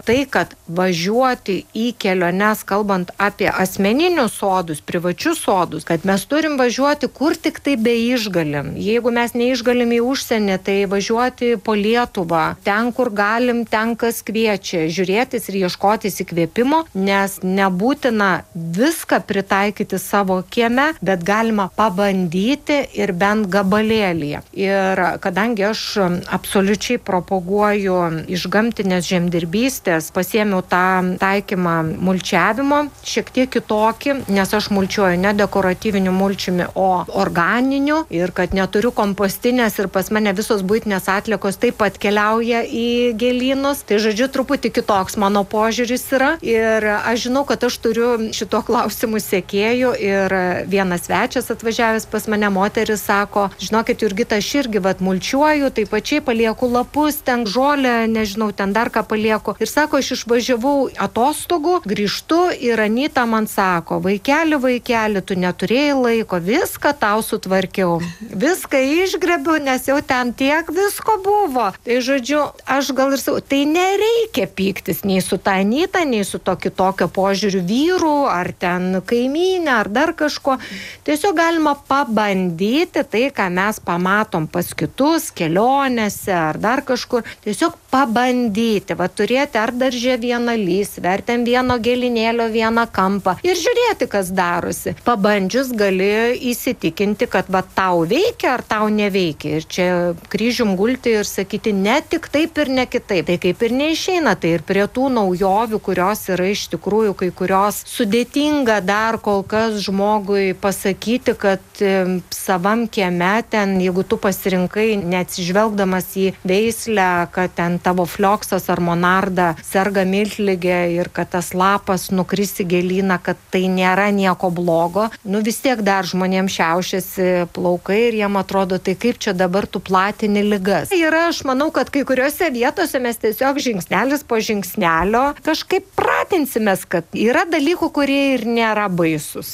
tai, kad važiuoti į keliones, kalbant apie asmeninius sodus, privačius sodus, kad mes turim važiuoti kur tik tai beišgalim. Jeigu mes neišgalim į užsienį, tai važiuoti po Lietuvą, ten, kur galim, ten kas kviečia, žiūrėtis ir ieškotis įkvėpimo, nes nebūtina viską pritaikyti savo kieme, bet galima pabandyti ir bent gabalėlyje. Ir kadangi aš absoliučiai propaguoju iš gamtinės žemdirbystės, pasiėmiau tą taikymą mulčiavimo, šiek tiek kitokį, nes aš mulčiuoju ne dekoratyviniu mulčiumi, o organiniu, ir kad neturiu kompostinės ir pas mane visos buitinės atliekos taip pat keliauja į gėlynus. Tai žodžiu, truputį kitoks mano požiūris yra. Ir aš žinau, kad aš turiu šito klausimų sekėjų, ir vienas svečias atvažiavęs pas mane, moteris, sako, žinokit, Jurgita, aš irgi mulčiuoju, taip pačiai palieku lapus, ten žolę, nežinau, ten dar ką palieku. Ir sako, aš išvažiavau atostogų, grįžtu ir Anyta man sako, vaikeli, tu neturėjai laiko, viską tau sutvarkiau, viską išgrebiu, nes jau ten tiek visko buvo. Tai žodžiu, aš gal ir sakau, tai nereikia pyktis nei su ta Anyta, nei su to kitokio požiūrių vyrų, ar ten kaimynė, ar dar kažko. Tiesiog galima pabandyti tai, ką mes pamatom pas kitus, kelionėse ar dar kažkur. Tiesiog pabandyti, turėti ar darže vieną lysvę, ar ten vieno gėlinėlio vieną kampą ir žiūrėti, kas darosi. Pabandžius gali įsitikinti, kad tau veikia ar tau neveikia. Ir čia kryžium gulti ir sakyti ne tik taip ir ne kitaip. Tai kaip ir neišeina, tai ir prie tų naujovių, kurios yra iš tikrųjų kai kurios sudėtinga dar kol kas žmogui pasakyti, kad savam kieme ten, jeigu tu pasirinkai neatsižvelgdamas į veislę, kad ten tavo flioksas ar monarda serga miltligė ir kad tas lapas nukris į gėlyną, kad tai nėra nieko blogo. Vis tiek dar žmonėms šiaušiasi plaukai ir jiem atrodo, tai kaip čia dabar tu platini ligas. Ir aš manau, kad kai kuriuose vietose mes tiesiog žingsnelis po žingsnelio kažkaip pratinsimės, kad yra dalykų, kurie ir nėra baisus.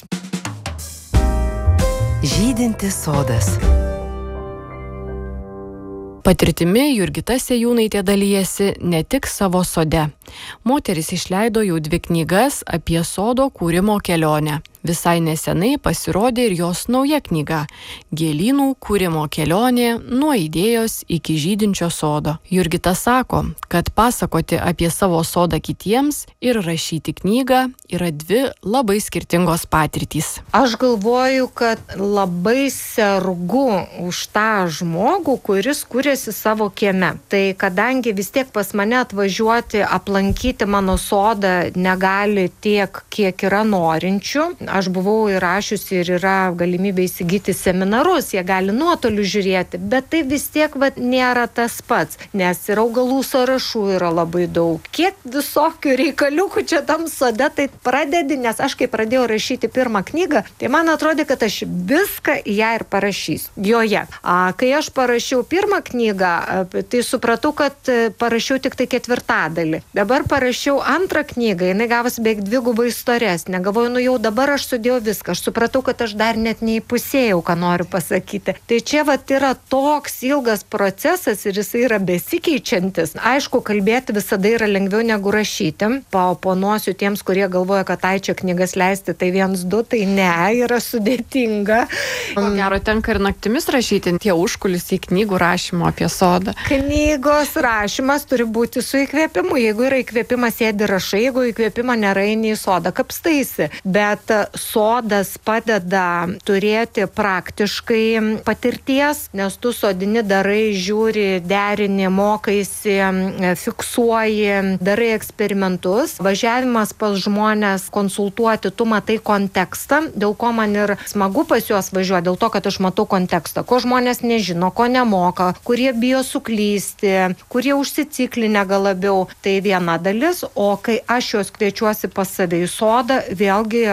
Žydintis sodas. Patirtimi Jurgita Sejūnaitė dalijasi ne tik savo sode. Moteris išleido jau 2 knygas apie sodo kūrimo kelionę. Visai nesenai pasirodė ir jos nauja knyga Gėlynų kūrimo kelionė nuo idėjos iki žydinčio sodo. Jurgita sako, kad pasakoti apie savo sodą kitiems ir rašyti knygą yra 2 labai skirtingos patirtys. Aš galvoju, kad labai sergu už tą žmogų, kuris kūrėsi savo kieme. Tai kadangi vis tiek pas mane atvažiuoti, aplankyti mano sodą negali tiek, kiek yra norinčių. Aš buvau įrašiusi ir yra galimybė įsigyti seminarus, jie gali nuotoliu žiūrėti, bet tai vis tiek nėra tas pats, nes ir augalų sąrašų yra labai daug. Kiek visokių reikaliukų čia tam sode, tai pradedi, nes aš kai pradėjau rašyti pirmą knygą, tai man atrodė, kad aš viską į ją ir parašysiu. Joje. Kai aš parašiau pirmą knygą, tai supratau, kad parašiau tik tai 4. Dabar parašiau 2 knygą, jinai gavosi beveik 2 storesnė. Galvoju, jau dabar aš sudėjau viską. Aš supratau, kad aš dar net neįpusėjau, ką noriu pasakyti. Tai čia yra toks ilgas procesas ir jis yra besikeičiantis. Aišku, kalbėti visada yra lengviau negu rašyti. Paoponuosiu tiems, kurie galvoja, kad čia knygas leisti, tai 1-2, tai ne, yra sudėtinga. Ko gero, tenka ir naktimis rašyti tie užkulisiai knygų rašymo apie sodą. Knygos rašymas turi būti su įkvėpimu. Jeigu yra įkvėpimas, sėdi rašai, jeigu įkvėpimo nėra, eini į sodą, kapstaisi. Bet sodas padeda turėti praktiškai patirties, nes tu sodini, darai, žiūri, derini, mokaisi, fiksuoji, darai eksperimentus. Važiavimas pas žmonės konsultuoti, tu matai kontekstą, dėl ko man ir smagu pas juos važiuoti, dėl to, kad aš matau kontekstą, ko žmonės nežino, ko nemoka, kurie bijo suklysti, kurie užsiciklinę gal labiau. Tai viena dalis, o kai aš juos kviečiuosi pas save į sodą, vėlgi aš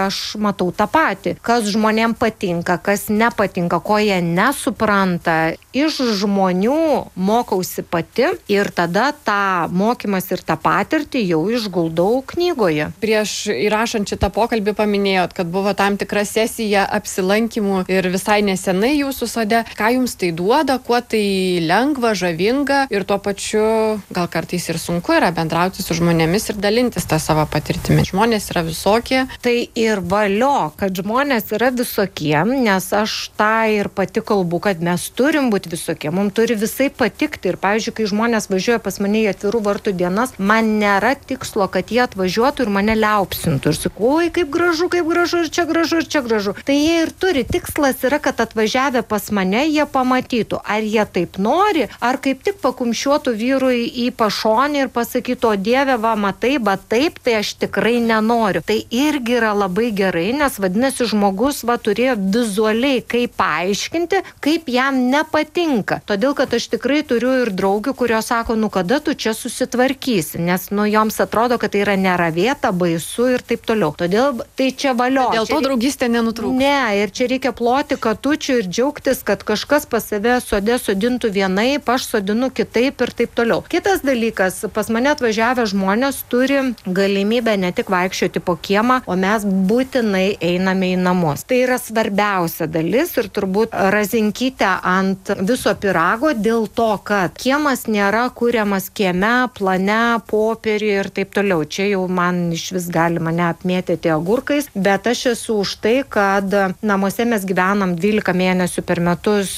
matau tą patį. Kas žmonėm patinka, kas nepatinka, ko jie nesupranta. Iš žmonių mokausi pati ir tada tą mokymas ir tą patirtį jau išguldau knygoje. Prieš įrašant šitą pokalbį paminėjot, kad buvo tam tikra sesija apsilankimų ir visai nesenai jūsų sode. Ką jums tai duoda, kuo tai lengva, žavinga ir tuo pačiu gal kartais ir sunku yra bendrauti su žmonėmis ir dalintis tą savo patirtimį. Žmonės yra visokie. Tai ir valio, kad žmonės yra visokie, nes aš tą ir pati kalbu, kad mes turim būti visokie, mums turi visai patikti. Ir pavyzdžiui, kai žmonės važiuoja pas mane į atvirų vartų dienas, man nėra tikslo, kad jie atvažiuotų ir mane liaupsintų ir sakau, oi, kaip gražu, ir čia gražu, ir čia gražu. Tai jie ir turi, tikslas yra, kad atvažiavę pas mane jie pamatytų, ar jie taip nori, ar kaip tik pakumščiuotų vyrui į pašonį ir pasakytų, o Dieve, va, matai, bet taip, tai aš tikrai nenoriu. Tai irgi yra labai gerai, nes vadinasi, žmogus va turėjo vizualiai kaip paaiškinti, kaip jam nepatinka. Todėl, kad aš tikrai turiu ir draugių, kurios sako, nu kada tu čia susitvarkysi, nes nu joms atrodo, kad tai yra neravėta, baisu ir taip toliau. Todėl tai čia valio. Dėl to draugystė nenutrūks. Ne, ir čia reikia ploti katučių ir džiaugtis, kad kažkas pas save sode sodintų vienaip, aš sodinu kitaip ir taip toliau. Kitas dalykas, pas mane atvažiavę žmonės turi galimybę ne tik vaikščioti po kiemą, o mes būtinai einame į namus. Tai yra svarbiausia dalis ir turbūt razinkytę ant viso pyrago dėl to, kad kiemas nėra kuriamas kieme, plane, popieriuje ir taip toliau. Čia jau man iš vis gali mane apmėtyti agurkais, bet aš esu už tai, kad namuose mes gyvenam 12 mėnesių per metus,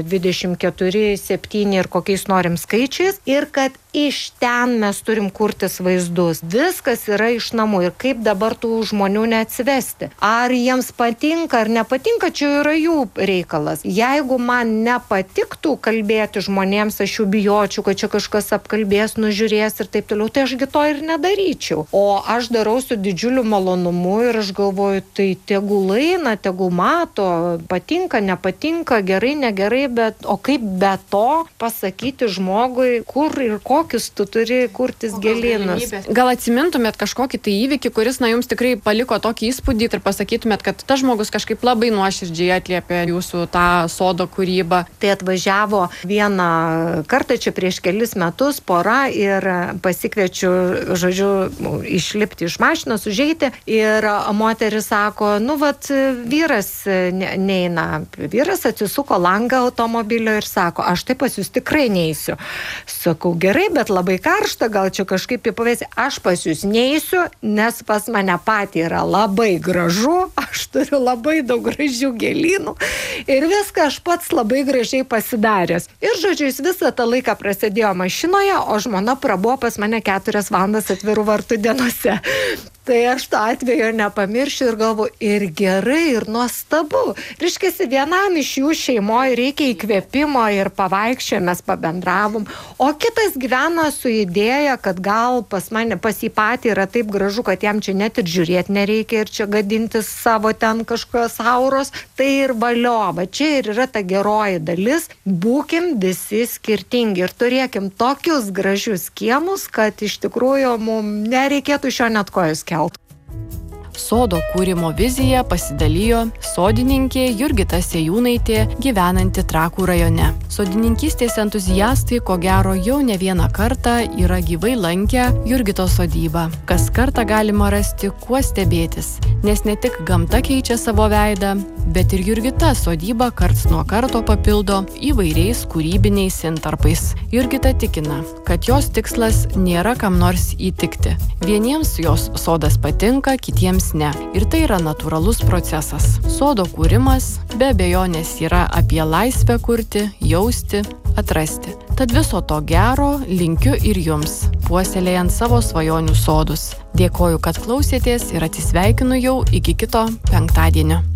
24, 7 ir kokiais norim skaičiais ir kad iš ten mes turim kurtis vaizdus. Viskas yra iš namų ir kaip dabar tų žmonių neatsivesti. Ar jiems patinka ar nepatinka, čia yra jų reikalas. Jeigu man nepatiktų kalbėti žmonėms, aš jų bijočiau, kad čia kažkas apkalbės, nužiūrės ir taip toliau, tai ašgi to ir nedaryčiau. O aš darau su didžiuliu malonumu ir aš galvoju, tai tegul eina, tegul mato, patinka, nepatinka, gerai, negerai, bet o kaip be to pasakyti žmogui, kur ir kokius tu turi kurtis gėlynus. Gal atsimintumėt kažkokį tai įvykį, kuris jums tikrai paliko tokį įspūdį ir pasakytumėt, kad tas žmogus kažkaip labai nuoširdžiai atliepė jūsų tą sodo kūrybą. Tai atvažiavo vieną kartą čia prieš kelis metus pora ir pasikviečiu, žodžiu, išlipti iš mašinos, užeiti ir moteris sako, nu vat vyras neina. Vyras atsisuko langą automobilio ir sako, aš tai pas jūs tikrai neisiu. Sakau, gerai, bet labai karšta, gal čia kažkaip įpavėsi. Aš pas jūs neisiu, nes pas mane patį yra labai gražu, aš turiu labai daug gražių gėlynų ir viską aš pats labai gražiai pasidaręs. Ir žodžiu, jis visą tą laiką prasidėjo mašinoje, o žmona prabuvo pas mane 4 valandas atvirų vartų dienose. Tai aš to atveju nepamiršiu ir galvoju, ir gerai, ir nuostabu. Reiškiasi, vienam iš jų šeimoje reikia įkvėpimo ir pavaikščiojom, mes pabendravom, o kitas gyvena su idėja, kad gal pas jį patį yra taip gražu, kad jam čia net ir žiūrėti nereikia ir čia gadintis savo ten kažkokios auros. Tai ir valio, va čia ir yra ta geroji dalis. Būkim visi skirtingi ir turėkim tokius gražius kiemus, kad iš tikrųjų mums nereikėtų iš jo net kojus kelti. Sodo kūrimo viziją pasidalijo sodininkė Jurgita Sejūnaitė, gyvenanti Trakų rajone. Sodininkystės entuziastai, ko gero, jau ne vieną kartą yra gyvai lankę Jurgitos sodybą. Kas kartą galima rasti, kuo stebėtis, nes ne tik gamta keičia savo veidą, bet ir Jurgita sodybą karts nuo karto papildo įvairiais kūrybiniais intarpais. Jurgita tikina, kad jos tikslas nėra kam nors įtikti. Vieniems jos sodas patinka, kitiems ne. Ir tai yra natūralus procesas. Sodo kūrimas be abejonės yra apie laisvę kurti, jausti, atrasti. Tad viso to gero linkiu ir jums, puoselėjant savo svajonių sodus. Dėkoju, kad klausėtės ir atsisveikinu jau iki kito penktadienio.